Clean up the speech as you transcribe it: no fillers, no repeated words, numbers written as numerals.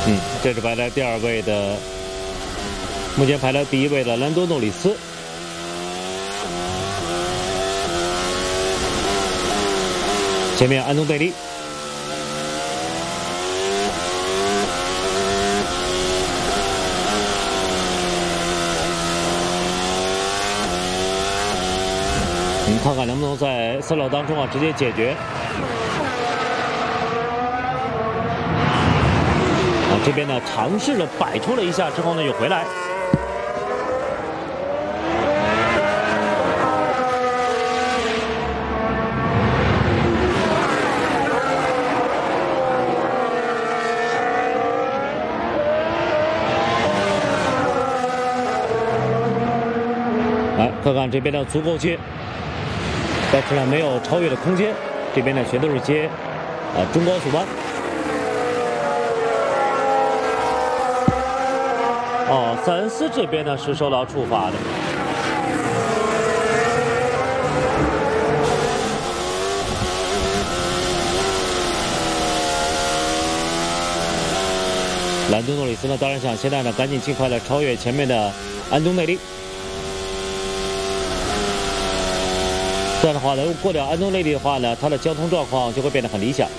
这是排在第2位的，目前排在第1位的兰多诺里斯。前面安东贝利。看看能不能在3楼当中直接解决。这边呢尝试了摆出了一下之后呢又回来。看看这边的足够接。但是呢，没有超越的空间。这边呢，全都是接中高速弯。塞恩斯这边呢是受到处罚的。兰多诺里斯呢，当然想现在呢赶紧尽快的超越前面的安东内利。这样的话呢，如果过掉安东内利的话呢，他的交通状况就会变得很理想。